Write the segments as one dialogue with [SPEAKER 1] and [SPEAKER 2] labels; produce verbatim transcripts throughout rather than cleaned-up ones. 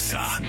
[SPEAKER 1] Exa.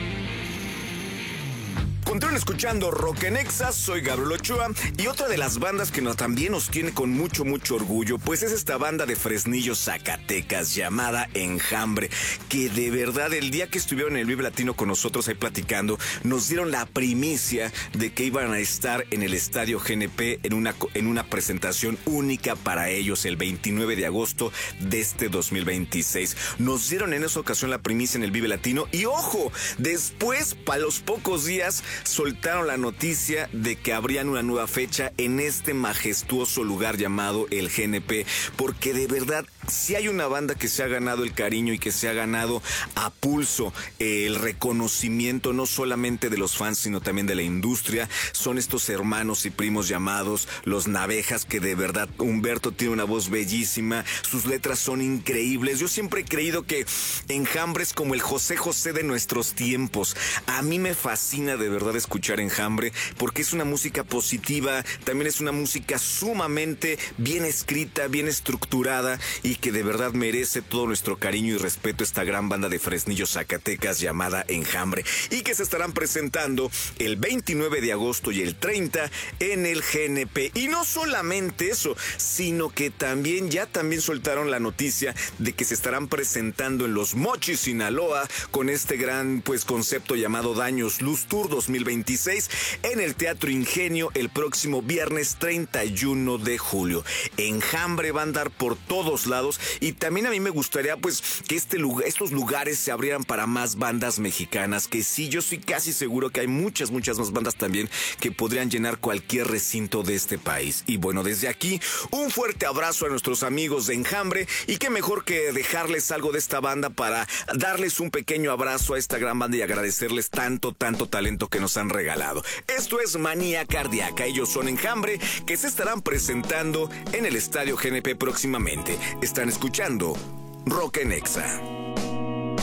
[SPEAKER 2] Continúen escuchando Rock en Exa, soy Gabriel Ochoa y otra de las bandas que nos, también nos tiene con mucho, mucho orgullo, pues es esta banda de Fresnillo, Zacatecas, llamada Enjambre, que de verdad el día que estuvieron en el Vive Latino con nosotros ahí platicando, nos dieron la primicia de que iban a estar en el Estadio G N P en una, en una presentación única para ellos el veintinueve de agosto de este dos mil veintiséis. Nos dieron en esa ocasión la primicia en el Vive Latino y ojo, después, para los pocos días, soltaron la noticia de que habrían una nueva fecha en este majestuoso lugar llamado el G N P, porque de verdad, si hay una banda que se ha ganado el cariño y que se ha ganado a pulso eh, el reconocimiento no solamente de los fans, sino también de la industria, son estos hermanos y primos llamados Los Navejas, que de verdad Humberto tiene una voz bellísima, sus letras son increíbles. Yo siempre he creído que Enjambre es como el José José de nuestros tiempos. A mí me fascina de verdad escuchar Enjambre porque es una música positiva, también es una música sumamente bien escrita, bien estructurada y que de verdad merece todo nuestro cariño y respeto esta gran banda de Fresnillo, Zacatecas llamada Enjambre y que se estarán presentando el veintinueve de agosto y el treinta en el G N P. Y no solamente eso, sino que también ya también soltaron la noticia de que se estarán presentando en Los Mochis, Sinaloa, con este gran pues concepto llamado Daños Luz Tour dos mil veintiséis en el Teatro Ingenio el próximo viernes treinta y uno de julio. Enjambre va a andar por todos lados y también a mí me gustaría pues que este lugar, estos lugares se abrieran para más bandas mexicanas, que sí, yo estoy casi seguro que hay muchas, muchas más bandas también que podrían llenar cualquier recinto de este país. Y bueno, desde aquí, un fuerte abrazo a nuestros amigos de Enjambre y qué mejor que dejarles algo de esta banda para darles un pequeño abrazo a esta gran banda y agradecerles tanto, tanto talento que nos han regalado. Esto es Manía Cardíaca. Ellos son Enjambre, que se estarán presentando en el Estadio G N P próximamente. Están escuchando Rock en Exa.